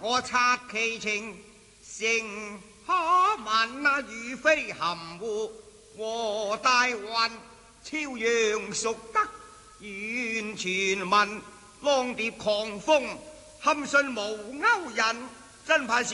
個察其情，誠可問啊，如非含糊和大運，超揚淑德，完全聞浪蝶狂風，堪信無勾引，真怕是